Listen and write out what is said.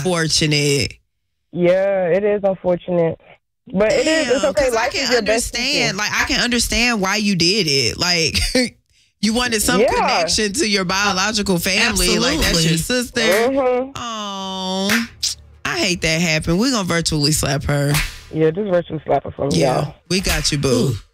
unfortunate. Yeah, it is unfortunate. But it's okay. Life is your best teacher. Like, I can understand why you did it. Like, you wanted some connection to your biological family. Absolutely. Like, that's your sister. Mm-hmm. Oh, I hate that happened. We're going to virtually slap her. Yeah, just virtually slap her from y'all. We got you, boo.